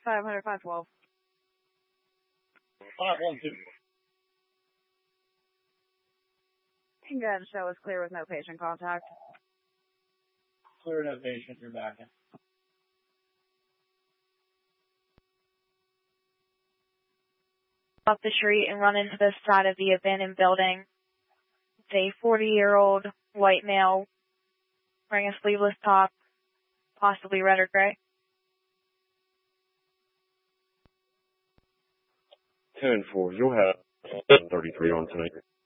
500, 512. 512. You can go ahead and show us clear with no patient contact. Clear, no patient, you're back in. Off the street and run into the side of the abandoned building. It's a 40-year-old white male wearing a sleeveless top, possibly red or gray. 10-4, you'll have 33 on tonight.